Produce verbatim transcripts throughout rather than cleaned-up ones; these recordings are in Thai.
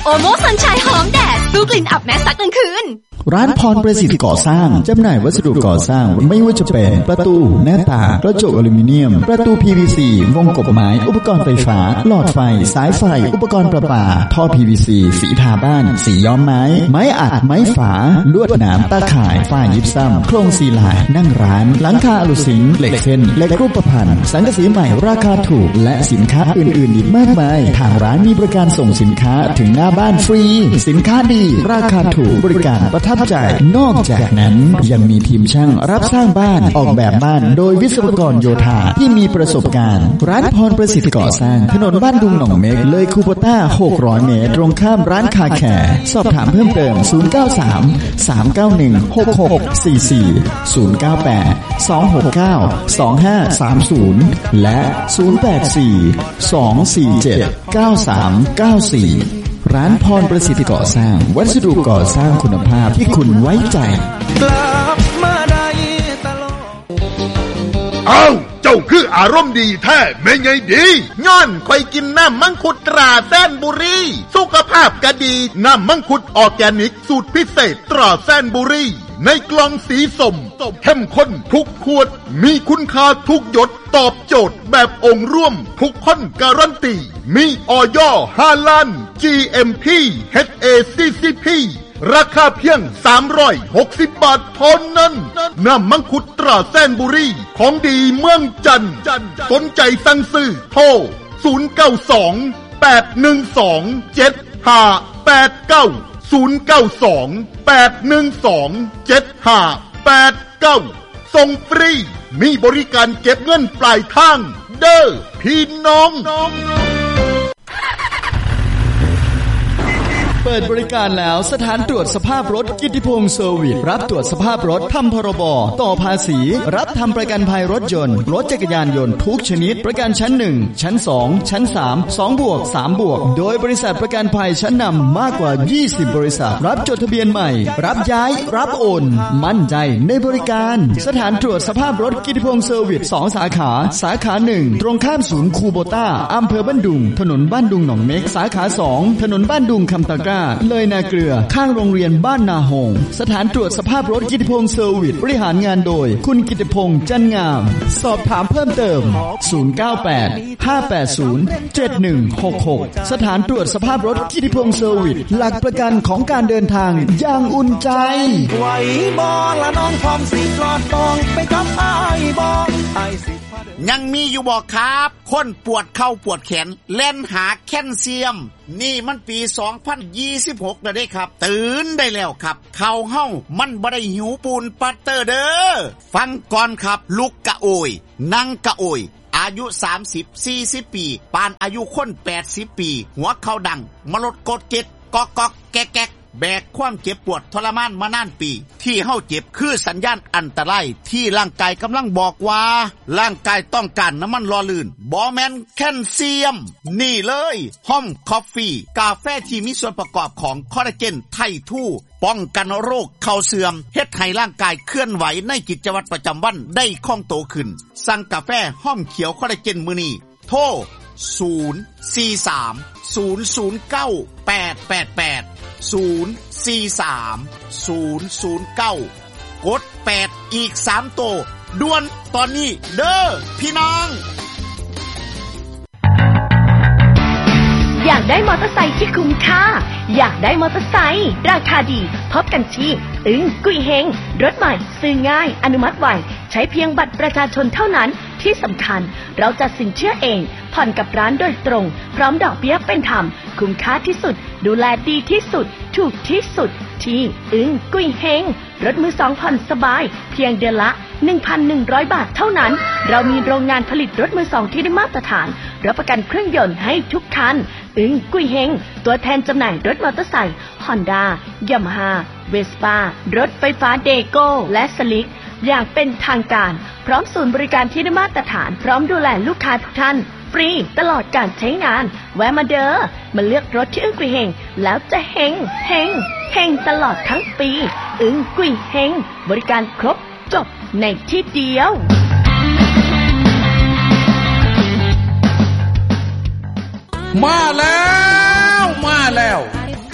โอโมสัญชัยหอมแดดสู้กลิ่นอับแม้ซักกลางคืนร้านพรประสิทธิ์ก่อสร้างจำหน่ายวัสดุก่อสร้างไม่ว่าจะเป็นประตูหน้าต่างกระจกอลูมิเนียมประตู พี วี ซี วงกบไม้อุปกรณ์ไฟฟ้าหลอดไฟสายไฟอุปกรณ์ประปาท่อ พี วี ซี สีทาบ้านสีย้อมไม้ไม้อัดไม้ฝาลวดหนามตาข่ายฝ้ายิปซัมโครงซีลานั่งร้านหลังคาอลูซิงเหล็กเส้นเหล็กรูปพรรณสังกะสีใหม่ราคาถูกและสินค้าอื่นๆอีกมากมายทางร้านมีบริการส่งสินค้าถึงหน้าบ้านฟรีสินค้าดีราคาถูกบริการประทับใจนอกจากนั้นยังมีทีมช่างรับสร้างบ้านออกแบบบ้านโดยวิศวกรโยธาที่มีประสบการณ์ร้านพรประสิทธิ์ก่อสร้างถนนบ้านดุงหนองเม็กเลยคูโบต้าหกร้อยเมตรตรงข้ามร้านคาแคร์สอบถามเพิ่มเติมศูนย์ เก้า สาม สาม เก้า หนึ่ง หก หก สี่ สี่ ศูนย์ เก้า แปด สอง หก เก้า สอง ห้า สาม ศูนย์และศูนย์ แปด สี่ สอง สี่ เจ็ด เก้า สาม เก้า สี่ร้านพรประสิทธิ์ก่อสร้างวัสดุก่อสร้างคุณภาพที่คุณไว้ใจกลับมาได้ตลอดเอ้าเจ้าคืออารมณ์ดีแท้แม่ไงดีย้อนคอยกินน้ำมังคุดตราแสนบุรีสุขภาพก็ดีน้ำมังคุดออร์แกนิกสูตรพิเศษตราแสนบุรีในกล่องสีส้มเข้มข้นทุกขวดมีคุณค่าทุกหยดตอบโจทย์แบบองค์ร่วมทุกคนการันตีมีออยห้าล้าน จี เอ็ม พี เอช เอ ซี ซี พี ราคาเพียงสามร้อยหกสิบบาทเท่านั้นน้ำมังคุดตราแสนบุรีของดีเมืองจันทร์สนใจสั่งซื้อโทรศูนย์ เก้า สอง แปด หนึ่ง สอง เจ็ด ห้า แปด เก้า ศูนย์ เก้า สอง แปด หนึ่ง สอง เจ็ด ห้า แปด เก้าส่งฟรีมีบริการเก็บเงินปลายทางเด้อพี่น้องเปิดบริการแล้วสถานตรวจสภาพรถกิตติพงษ์เซอร์วิสรับตรวจสภาพรถทำพรบต่อภาษีรับทำประกันภัยรถยนต์รถจักรยานยนต์ทุกชนิดประกันชั้นหนึ่งชั้นสองชั้นสาม สองบวกสามบวกโดยบริษัทประกันภัยชั้นนำมากกว่ายี่สิบบริษัทรับจดทะเบียนใหม่รับย้ายรับโอนมั่นใจในบริการสถานตรวจสภาพรถกิตติพงษ์เซอร์วิสสองสาขาสาขาหนึ่งตรงข้ามศูนย์คูโบต้าอำเภอบ้านดุงถนนบ้านดุงหนองเม็กสาขาสองถนนบ้านดุงคำตะกร้าเลยนาเกลือข้างโรงเรียนบ้านนาหงสถานตรวจสภาพรถกิตติพงษ์เซอร์วิสบริหารงานโดยคุณกิตติพงษ์จันงามสอบถามเพิ่มเติมศูนย์ เก้า แปด ห้า แปด ศูนย์ เจ็ด หนึ่ง หก หกสถานตรวจสภาพรถกิตติพงษ์เซอร์วิสหลักประกันของการเดินทางอย่างอุ่นใจไหวบ่ละน้องพร้อมสิปลอดปองไปกับอ้ายบ่อ้ายสิยังมีอยู่บ่ครับคนปวดเข่าปวดแขนเล่นหาแคลเซียมนี่มันปีสองพันยี่สิบหกแล้วเด้ครับตื่นได้แล้วครับเข่าเฮามันบ่ได้หิวปูนปัตเตอร์เด้อฟังก่อนครับลุกกะโอยนั่งกะโอยอายุสามสิบ สี่สิบปีปานอายุคนแปดสิบปีหัวเข่าดังมลดกดเก็ดก๊อกๆแก๊กๆแบกความเจ็บปวดทรมานมานานปีที่เฮาเจ็บคือสัญญาณอันตรายที่ร่างกายกำลังบอกว่าร่างกายต้องการน้ำมันหล่อลื่นบ่แม่นแคลเซียมนี่เลยห้อมคอฟฟี่กาแฟที่มีส่วนประกอบของคอลลาเจนไททู่ป้องกันโรคเข่าเสื่อมเฮ็ดให้ร่างกายเคลื่อนไหวในกิจวัตรประจำวันได้คล่องตัวขึ้นสั่งกาแฟห้อมเขียวคอลลาเจนมื้อนี้โทรศูนย์ สี่ สาม ศูนย์ ศูนย์ เก้า แปด แปด แปด ศูนย์ สี่ สาม ศูนย์ ศูนย์ เก้ากดแปดอีกสามโตด่วนตอนนี้เด้อพี่น้องอยากได้มอเตอร์ไซค์ที่คุ้มค่าอยากได้มอเตอร์ไซค์ราคาดีพบกันที่อึ้งกุยเฮงรถใหม่ซื้อง่ายอนุมัติไวใช้เพียงบัตรประชาชนเท่านั้นที่สำคัญเราจัดสินเชื่อเองผ่อนกับร้านโดยตรงพร้อมดอกเบี้ยเป็นธรรมคุ้มค่าที่สุดดูแลดีที่สุดถูกที่สุดที่อึ้งกุยเฮงรถมือสองผ่อนสบายเพียงเดือนละ หนึ่งพันหนึ่งร้อย บาทเท่านั้นเรามีโรงงานผลิตรถมือสองที่ได้มาตรฐานรับประกันเครื่องยนต์ให้ทุกคันอึ้งกุยเฮงตัวแทนจำหน่ายรถมอเตอร์ไซค์ Honda Yamaha Vespa รถไฟฟ้าเดโก้และสลิกอย่างเป็นทางการพร้อมศูนย์บริการที่ได้มาตรฐานพร้อมดูแลลูกค้าทุกท่านฟรีตลอดการใช้งานแวะมาเด้อมาเลือกรถที่อึ้งกุยเฮงแล้วจะเฮงเฮงเฮงตลอดทั้งปีอึ้งกุยเฮงบริการครบจบในที่เดียวมาแล้วมาแล้ว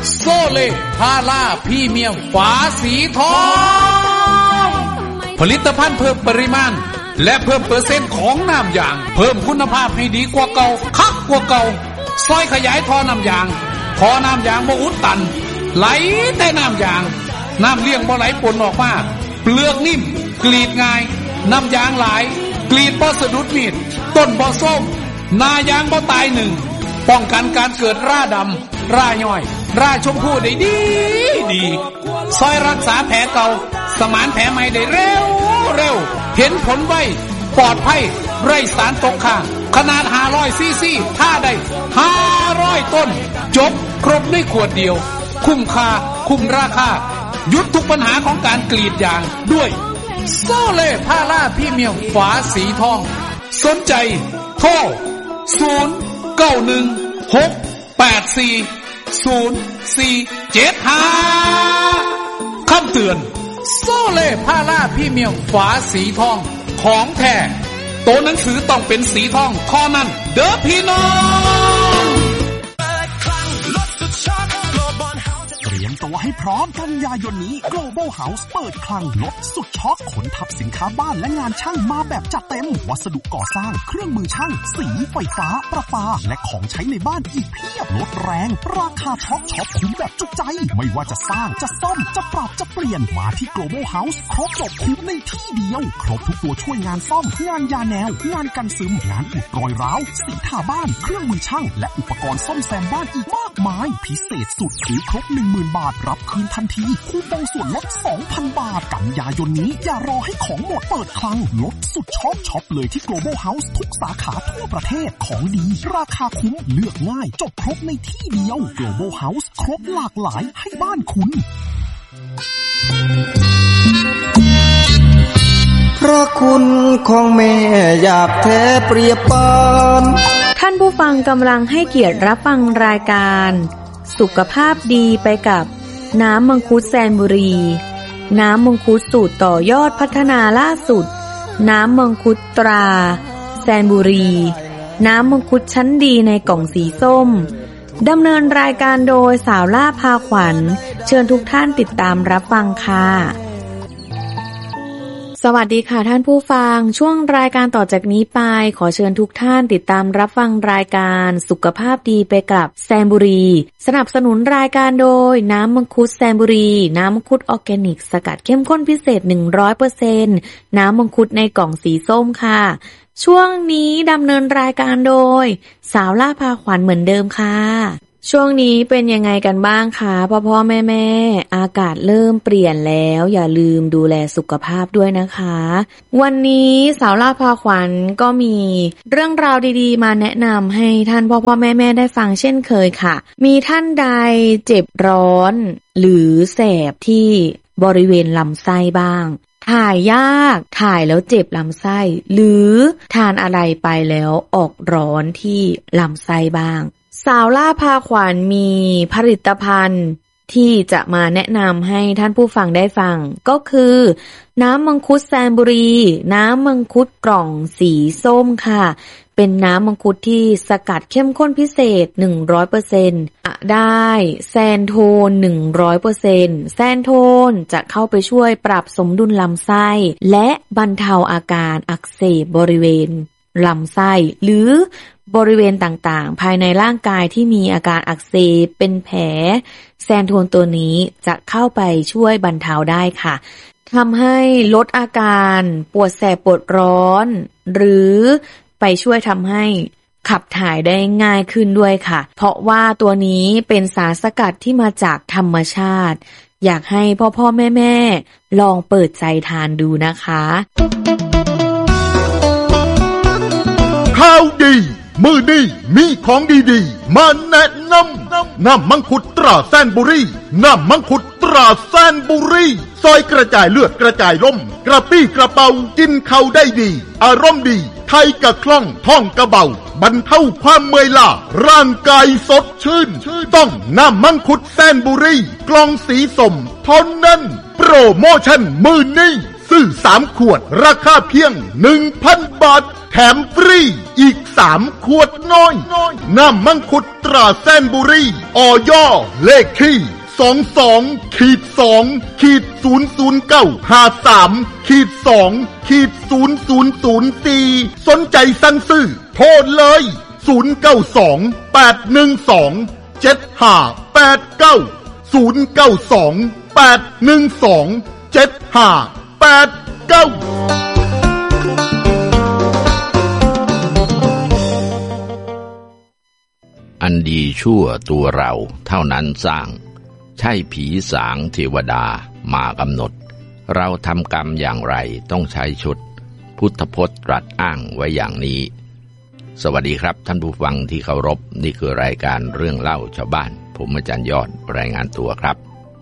ล่พาล่าพรีเมียมฝาสีทองผลิตภัณฑ์เพิ่มปริมาณและเพิ่มเปอร์เซ็นต์ของน้ำยางเพิ่มคุณภาพให้ดีกว่าเก่าคักกว่าเก่าซอยขยายท่อน้ำยางท่อน้ำยางบ่อุดตันไหลแต่น้ำยางน้ำเลี้ยงบ่ไหลปนออกมาเปลือกนิ่มกรีดง่ายน้ำยางหลายกรีดบ่สะดุดมีดต้นบ่ส้มนายางบ่ตายหนึ่งป้องกันการเกิดราดำราย่อยราชมพูได้ดีดีซอยรักษาแผลเก่าสมานแผลใหม่ได้เร็วเร็วเห็นผลไวปลอดภัยไร้สารตกค้างขนาดห้าร้อยซีซีถ้าได้ห้าร้อยต้นจบครบในขวดเดียวคุ้มค่าคุ้มราคาหยุดทุกปัญหาของการกรีดยางด้วยโซเล่พาล่าพรีเมียมฝาสีทองสนใจโทรศูนย์ เก้า หนึ่ง หก แปด สี่ ศูนย์ สี่ เจ็ด ห้าคำเตือนโซเล่พาล่าพรีเมียมฝาสีทองของแท้ตัวหนังสือต้องเป็นสีทองข้อนั้นเด้อพี่น้องเตรียมตัวให้พร้อมกันยายนนี้ Global House เปิดคลังลดสุดช็อคขนทับสินค้าบ้านและงานช่างมาแบบจัดเต็มวัสดุก่อสร้างเครื่องมือช่างสีไฟฟ้าประปาและของใช้ในบ้านอีกเพียบลดแรงราคาช็อคช็อปคุ้มแบบจุใจไม่ว่าจะสร้างจะซ่อมจะปรับจะเปลี่ยนมาที่ Global House ครบจบคุ้มในที่เดียวครบทุกตัวช่วยงานซ่อมงานยาแนวงานกันซึมงานอุดรอยร้าวสีทาบ้านเครื่องมือช่างและอุปกรณ์ซ่อมแซมบ้านอีกมากมายพิเศษสุดซื้อครบ หนึ่งหมื่น บาทรับคืนทันทีคูปองส่วนลด สองพัน บาทกันยายนนี้อย่ารอให้ของหมดเปิดคลังลดสุดช็อปช็อปเลยที่ Global House ทุกสาขาทั่วประเทศของดีราคาคุ้มเลือกง่ายจบครบในที่เดียว Global House ครบหลากหลายให้บ้านคุณพระคุณของแม่อยากแท้เปรียบปานท่านผู้ฟังกำลังให้เกียรติรับฟังรายการสุขภาพดีไปกับน้ำมังคุดแซนบุรีน้ำมังคุดสูตรต่อยอดพัฒนาล่าสุดน้ำมังคุดตราแซนบุรีน้ำมังคุดชั้นดีในกล่องสีส้มดำเนินรายการโดยสาวล่าพาขวัญเชิญทุกท่านติดตามรับฟังค่ะสวัสดีค่ะท่านผู้ฟังช่วงรายการต่อจากนี้ไปขอเชิญทุกท่านติดตามรับฟังรายการสุขภาพดีไปกับแซนบุรีสนับสนุนรายการโดยน้ำมังคุดแซนบุรีน้ำมังคุดออร์แกนิกสกัดเข้มข้นพิเศษ หนึ่งร้อยเปอร์เซ็นต์ น้ำมังคุดในกล่องสีส้มค่ะช่วงนี้ดำเนินรายการโดยสาวล่าพาขวัญเหมือนเดิมค่ะช่วงนี้เป็นยังไงกันบ้างคะพ่อพ่อแม่แม่อากาศเริ่มเปลี่ยนแล้วอย่าลืมดูแลสุขภาพด้วยนะคะวันนี้สาวล่าพาขวัญก็มีเรื่องราวดีๆมาแนะนำให้ท่านพ่อพ่อแม่แม่ได้ฟังเช่นเคยค่ะมีท่านใดเจ็บร้อนหรือแสบที่บริเวณลำไส้บ้างถ่ายยากถ่ายแล้วเจ็บลำไส้หรือทานอะไรไปแล้วออกร้อนที่ลำไส้บ้างสาวล่าพาขวัญมีผลิตภัณฑ์ที่จะมาแนะนำให้ท่านผู้ฟังได้ฟังก็คือน้ำมังคุดแซนบุรีน้ำมังคุดกล่องสีส้มค่ะเป็นน้ำมังคุดที่สกัดเข้มข้นพิเศษ หนึ่งร้อยเปอร์เซ็นต์ อะได้แซนโทน หนึ่งร้อยเปอร์เซ็นต์ แซนโทนจะเข้าไปช่วยปรับสมดุลลำไส้และบรรเทาอาการอักเสบบริเวณลำไส้หรือบริเวณต่างๆภายในร่างกายที่มีอาการอักเสบเป็นแผลแซนโทนตัวนี้จะเข้าไปช่วยบรรเทาได้ค่ะทำให้ลดอาการปวดแสบปวดร้อนหรือไปช่วยทำให้ขับถ่ายได้ง่ายขึ้นด้วยค่ะเพราะว่าตัวนี้เป็นสารสกัดที่มาจากธรรมชาติอยากให้พ่อพ่อแม่แม่ลองเปิดใจทานดูนะคะข่าวดีมือดีมีของดีๆมาแนะนำน้ำมังคุดตราแซนบุรีน้ำมังคุดตราแซนบุรีซอยกระจายเลือดกระจายลมกระปี้กระเป๋ากินเข้าได้ดีอารมณ์ดีไทยกะคล่องท่องกระเบาบรรเทาความเมื่อยล้าร่างกายสดชื่นต้องน้ำมังคุดแซนบุรีกล่องสีส้มเท่านั้นโปรโมชั่นมือนี้ซื้อสามขวดราคาเพียง หนึ่งพัน บาทแถมฟรีอีกสามขวดน้อยน้ำมังคุดตราแซนบุรีอยเลขที่สองสองขีดสองขีดศูนย์ศูนย์เก้าห้าสามขีดสองขีดศูนย์ศูนย์ศูนย์สี่สนใจสั่งซื้อโทรเลยศูนย์เก้าสองแปดหนึ่งสองเจ็ดห้าแปดเก้าศูนย์เก้าสองแปดหนึ่งสองเจ็ดห้าแปดเก้าอันดีชั่วตัวเราเท่านั้นสร้างใช่ผีสางเทวดามากำหนดเราทำกรรมอย่างไรต้องใช้ชุดพุทธพจน์ตรัสอ้างไว้อย่างนี้สวัสดีครับท่านผู้ฟังที่เคารพนี่คือรายการเรื่องเล่าชาวบ้านผมอาจารย์ยอดรายงานตัวครับ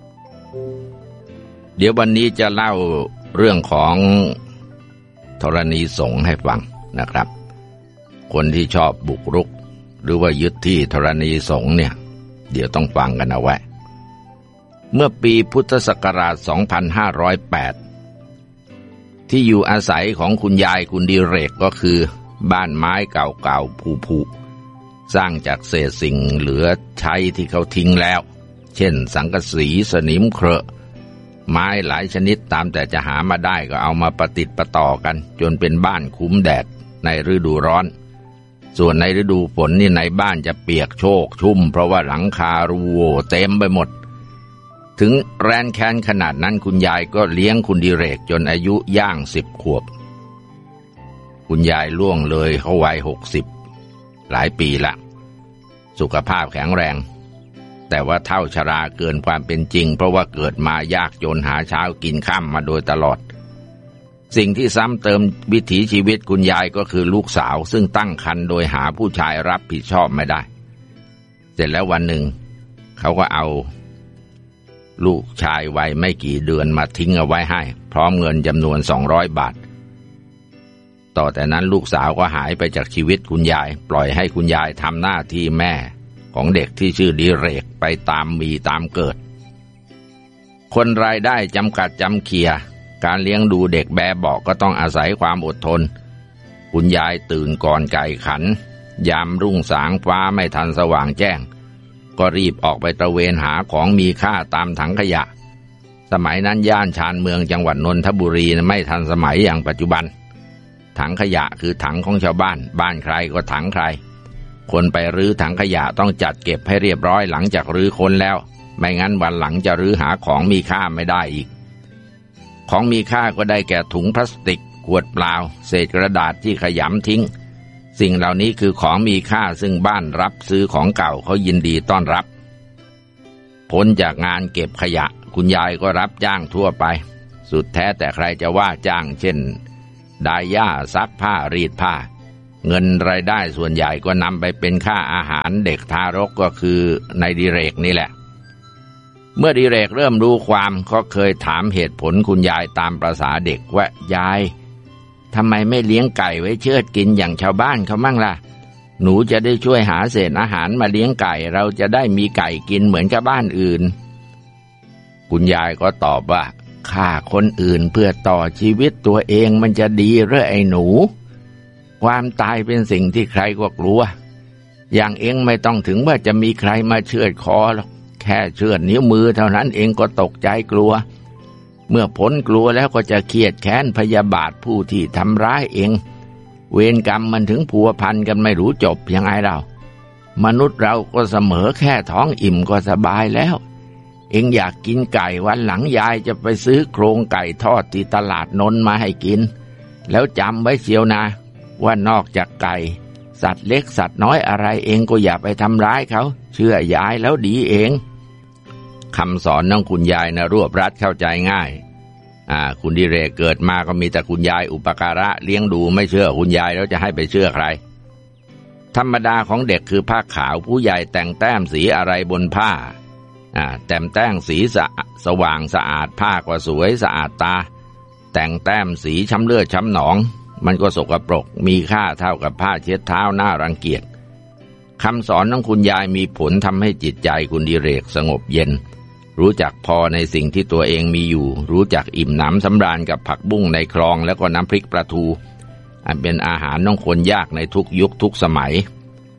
เดี๋ยววันนี้จะเล่าเรื่องของธรณีสงฆ์ให้ฟังนะครับคนที่ชอบบุกรุกหรือว่ายึดที่ธรณีสงฆ์เนี่ยเดี๋ยวต้องฟังกันเอาไว้เมื่อปีพุทธศักราชสองพันห้าร้อยแปดที่อยู่อาศัยของคุณยายคุณดิเรกก็คือบ้านไม้เก่าๆผุๆสร้างจากเศษสิ่งเหลือใช้ที่เขาทิ้งแล้วเช่นสังกะสีสนิมเคราะห์ไม้หลายชนิดตามแต่จะหามาได้ก็เอามาประติดประต่อกันจนเป็นบ้านคุ้มแดดในฤดูร้อนส่วนในฤดูฝนนี่ในบ้านจะเปียกโชกชุ่มเพราะว่าหลังคารูโหว่เต็มไปหมดถึงแรนแค้นขนาดนั้นคุณยายก็เลี้ยงคุณดิเรกจนอายุย่างสิบขวบคุณยายล่วงเลยเขาวัยหกสิบหลายปีละสุขภาพแข็งแรงแต่ว่าเฒ่าชราเกินความเป็นจริงเพราะว่าเกิดมายากจนหาเช้ากินค่ำมาโดยตลอดสิ่งที่ซ้ำเติมวิถีชีวิตคุณยายก็คือลูกสาวซึ่งตั้งครรภ์โดยหาผู้ชายรับผิดชอบไม่ได้เสร็จแล้ววันหนึ่งเขาก็เอาลูกชายวัยไม่กี่เดือนมาทิ้งเอาไว้ให้พร้อมเงินจำนวนสองร้อยบาทต่อแต่นั้นลูกสาวก็หายไปจากชีวิตคุณยายปล่อยให้คุณยายทำหน้าที่แม่ของเด็กที่ชื่อดิเรกไปตามมีตามเกิดคนรายได้จำกัดจำเคียการเลี้ยงดูเด็กแบเบาะก็ต้องอาศัยความอดทนคุณยายตื่นก่อนไก่ขันยามรุ่งสางฟ้าไม่ทันสว่างแจ้งก็รีบออกไปตระเวนหาของมีค่าตามถังขยะสมัยนั้นย่านชานเมืองจังหวัดนนทบุรีไม่ทันสมัยอย่างปัจจุบันถังขยะคือถังของชาวบ้านบ้านใครก็ถังใครคนไปรื้อถังขยะต้องจัดเก็บให้เรียบร้อยหลังจากรื้อค้นแล้วไม่งั้นวันหลังจะรื้อหาของมีค่าไม่ได้อีกของมีค่าก็ได้แก่ถุงพลาสติกขวดเปล่าเศษกระดาษที่ขยำทิ้งสิ่งเหล่านี้คือของมีค่าซึ่งบ้านรับซื้อของเก่าเขายินดีต้อนรับพ้นจากงานเก็บขยะคุณยายก็รับจ้างทั่วไปสุดแท้แต่ใครจะว่าจ้างเช่นดายหญ้าซักผ้ารีดผ้าเงินรายได้ส่วนใหญ่ก็นำไปเป็นค่าอาหารเด็กทารกก็คือในดิเรกนี่แหละเมื่อดิเรกเริ่มรู้ความก็เคยถามเหตุผลคุณยายตามประสาเด็กว่ายายทำไมไม่เลี้ยงไก่ไว้เชือดกินอย่างชาวบ้านเขามั่งล่ะหนูจะได้ช่วยหาเศษอาหารมาเลี้ยงไก่เราจะได้มีไก่กินเหมือนกับบ้านอื่นคุณยายก็ตอบว่าฆ่าคนอื่นเพื่อต่อชีวิตตัวเองมันจะดีหรือไอ้หนูความตายเป็นสิ่งที่ใครก็กลัวอย่างเองไม่ต้องถึงว่าจะมีใครมาเชือดคอหรอกแค่เชือดนิ้วมือเท่านั้นเองก็ตกใจกลัวเมื่อพ้นกลัวแล้วก็จะเครียดแค้นพยาบาทผู้ที่ทำร้ายเองเวรกรรมมันถึงพัวพันกันไม่รู้จบยังไงเรามนุษย์เราก็เสมอแค่ท้องอิ่มก็สบายแล้วเองอยากกินไก่วันหลังยายจะไปซื้อโครงไก่ทอดที่ตลาดนนท์มาให้กินแล้วจำไว้เชียวนะว่านอกจากไก่สัตว์เล็กสัตว์น้อยอะไรเองก็อย่าไปทำร้ายเขาเชื่อยายแล้วดีเองคำสอนของคุณยายนะรวบรัดเข้าใจง่ายอ่าคุณดิเรกเกิดมาก็มีแต่คุณยายอุปการะเลี้ยงดูไม่เชื่อคุณยายแล้วจะให้ไปเชื่อใครธรรมดาของเด็กคือผ้าขาวผู้ใหญ่แต่งแต้มสีอะไรบนผ้าอ่าแต่งแต้มสีสะสว่างสะอาดผ้าก็สวยสะอาดตาแต่งแต้มสีช้ำเลือดช้ำหนองมันก็สกปรกมีค่าเท่ากับผ้าเช็ดเท้าน่ารังเกียจคำสอนของคุณยายมีผลทำให้จิตใจคุณดิเรกสงบเย็นรู้จักพอในสิ่งที่ตัวเองมีอยู่รู้จักอิ่มหนำสำราญกับผักบุ้งในคลองแล้วก็น้ำพริกปลาทูอันเป็นอาหารของคนยากในทุกยุคทุกสมัย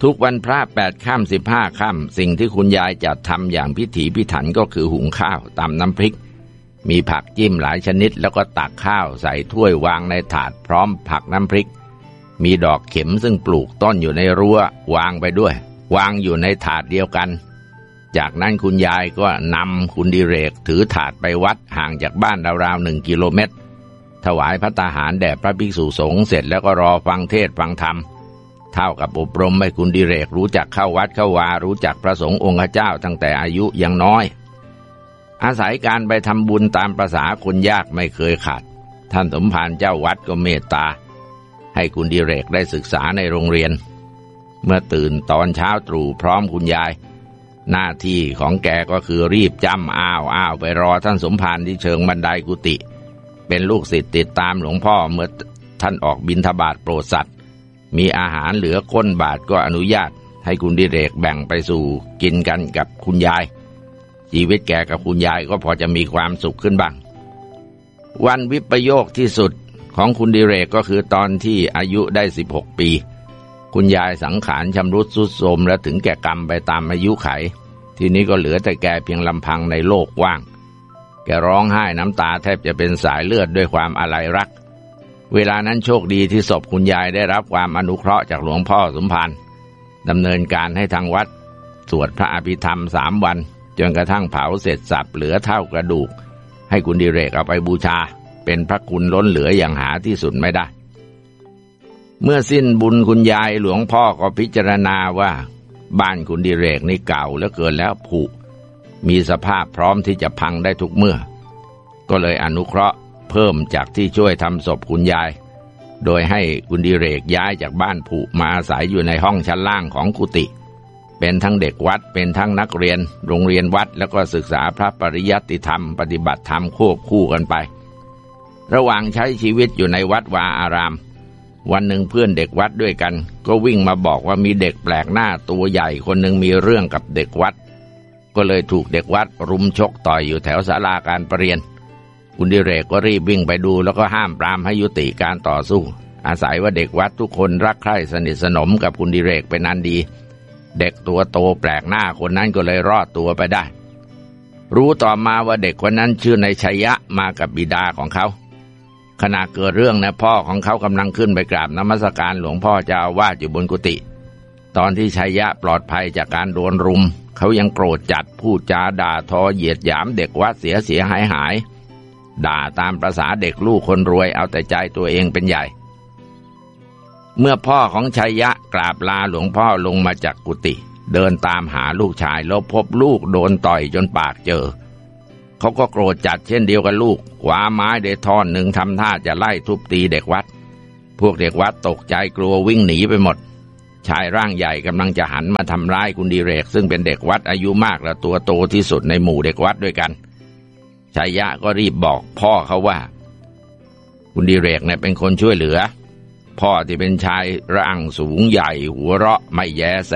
ทุกวันพระแปดค่ำสิบห้าค่ำสิ่งที่คุณยายจะทำอย่างพิถีพิถันก็คือหุงข้าวตำน้ำพริกมีผักจิ้มหลายชนิดแล้วก็ตักข้าวใส่ถ้วยวางในถาดพร้อมผักน้ำพริกมีดอกเข็มซึ่งปลูกต้นอยู่ในรั้ววางไปด้วยวางอยู่ในถาดเดียวกันจากนั้นคุณยายก็นำคุณดิเรกถือถาดไปวัดห่างจากบ้านราวๆหนึ่งกิโลเมตรถวายภัตตาหารแด่พระภิกษุสงฆ์เสร็จแล้วก็รอฟังเทศน์ฟังธรรมเท่ากับอบรมให้คุณดิเรกรู้จักเข้าวัดเข้าวารู้จักพระสงฆ์องค์เจ้าตั้งแต่อายุยังน้อยอาศัยการไปทำบุญตามประสาคนยากไม่เคยขาดท่านสมภารเจ้าวัดก็เมตตาให้คุณดิเรกได้ศึกษาในโรงเรียนเมื่อตื่นตอนเช้าตรู่พร้อมคุณยายหน้าที่ของแกก็คือรีบจ้ำอ้าวอ้าวไปรอท่านสมภารที่เชิงบันไดกุฏิเป็นลูกศิษย์ติดตามหลวงพ่อเมื่อท่านออกบิณฑบาตโปรดสัตว์มีอาหารเหลือก้นบาทก็อนุญาตให้คุณดิเรกแบ่งไปสู่กินกันกับคุณยายชีวิตแกกับคุณยายก็พอจะมีความสุขขึ้นบ้างวันวิปโยคที่สุดของคุณดิเรกก็คือตอนที่อายุได้สิบหกปีคุณยายสังขารชำรุดทรุดโทรมและถึงแก่กรรมไปตามอายุไขทีนี้ก็เหลือแต่แกเพียงลำพังในโลกว่างแกร้องไห้น้ำตาแทบจะเป็นสายเลือดด้วยความอาลัยรักเวลานั้นโชคดีที่ศพคุณยายได้รับความอนุเคราะห์จากหลวงพ่อสมภารดำเนินการให้ทางวัดสวดพระอภิธรรมสามวันจนกระทั่งเผาเสร็จสับเหลือเท่ากระดูกให้คุณดิเรกเอาไปบูชาเป็นพระคุณล้นเหลืออย่างหาที่สุดไม่ได้เมื่อสิ้นบุญคุณยายหลวงพ่อก็พิจารณาว่าบ้านคุณดิเรกนี่เก่าเหลือเกินแล้วผุมีสภาพพร้อมที่จะพังได้ทุกเมื่อก็เลยอนุเคราะห์เพิ่มจากที่ช่วยทำศพคุณยายโดยให้คุณดิเรกย้ายจากบ้านผุมาอาศัยอยู่ในห้องชั้นล่างของกุฏิเป็นทั้งเด็กวัดเป็นทั้งนักเรียนโรงเรียนวัดแล้วก็ศึกษาพระปริยัติธรรมปฏิบัติธรรมควบคู่กันไประหว่างใช้ชีวิตอยู่ในวัดวาอารามวันหนึ่งเพื่อนเด็กวัดด้วยกันก็วิ่งมาบอกว่ามีเด็กแปลกหน้าตัวใหญ่คนหนึ่งมีเรื่องกับเด็กวัดก็เลยถูกเด็กวัดรุมชกต่อยอยู่แถวศาลาการประเรียนคุณดิเรกก็รีบวิ่งไปดูแล้วก็ห้ามปรามให้ยุติการต่อสู้อาศัยว่าเด็กวัดทุกคนรักใคร่สนิทสนมกับคุณดิเรกเป็นอันดีเด็กตัวโตแปลกหน้าคนนั้นก็เลยรอดตัวไปได้รู้ต่อมาว่าเด็กคนนั้นชื่อนายชัยยะมากับบิดาของเขาขณะเกิดเรื่องนะพ่อของเขากำลังขึ้นไปกราบนมัสการหลวงพ่อเจ้าอาวาสอยู่บนกุฏิตอนที่ชัยยะปลอดภัยจากการโดนรุมเขายังโกรธจัดพูดจาด่าทอเหยียดหยามเด็กวัดเสียเสียหายหายด่าตามประสาเด็กลูกคนรวยเอาแต่ใจตัวเองเป็นใหญ่เมื่อพ่อของชัยยะกราบลาหลวงพ่อลงมาจากกุฏิเดินตามหาลูกชายแล้วพบลูกโดนต่อยจนปากเจอเขาก็โกรธจัดเช่นเดียวกับลูกคว้าไม้ได้ท่อนหนึ่งทำท่าจะไล่ทุบตีเด็กวัดพวกเด็กวัดตกใจกลัววิ่งหนีไปหมดชายร่างใหญ่กำลังจะหันมาทำร้ายคุณดิเรกซึ่งเป็นเด็กวัดอายุมากและตัวโตที่สุดในหมู่เด็กวัดด้วยกันชัยยะก็รีบบอกพ่อเขาว่าคุณดิเรกเนี่ยเป็นคนช่วยเหลือพ่อที่เป็นชายร่างสูงใหญ่หัวเราะไม่แยแส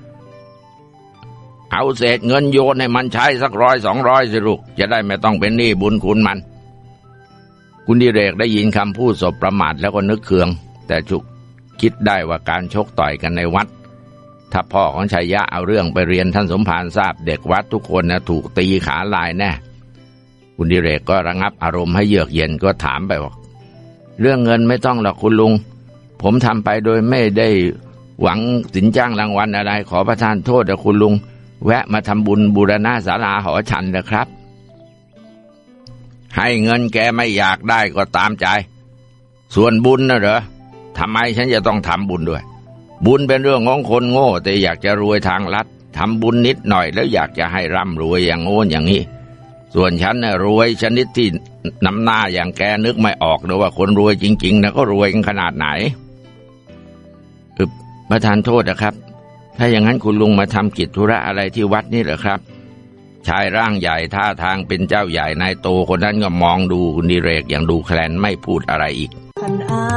เอาเศษเงินโยนให้มันใช้สักร้อยสองร้อยสิลูกจะได้ไม่ต้องเป็นหนี้บุญคุณมันคุณดิเรกได้ยินคำพูดสบประมาทแล้วก็นึกเคืองแต่ฉุกคิดได้ว่าการชกต่อยกันในวัดถ้าพ่อของชัยยะเอาเรื่องไปเรียนท่านสมภารทราบเด็กวัดทุกคนนะถูกตีขาลายแน่คุณดิเรกก็ระงับอารมณ์ให้เยือกเย็นก็ถามไปว่าเรื่องเงินไม่ต้องหรอกคุณลุงผมทำไปโดยไม่ได้หวังสินจ้างรางวัลอะไรขอประทานโทษนะคุณลุงแวะมาทำบุญบูรณะศาลาหอฉันนะครับให้เงินแกไม่อยากได้ก็ตามใจส่วนบุญนะเหรอทำไมฉันจะต้องทำบุญด้วยบุญเป็นเรื่องของคนโง่แต่อยากจะรวยทางลัดทำบุญนิดหน่อยแล้วอยากจะให้ร่ำรวยอย่างโง่อย่างนี้ส่วนฉันน่ะรวยชนิดที่นำหน้าอย่างแกนึกไม่ออกเลยว่าคนรวยจริงๆนะก็รวยกันขนาดไหนอึบประทานโทษนะครับถ้าอย่างนั้นคุณลุงมาทำกิจธุระอะไรที่วัดนี่เหรอครับชายร่างใหญ่ท่าทางเป็นเจ้าใหญ่นายโตคนนั้นก็มองดูคุณดิเรกอย่างดูแคลนไม่พูดอะไรอีก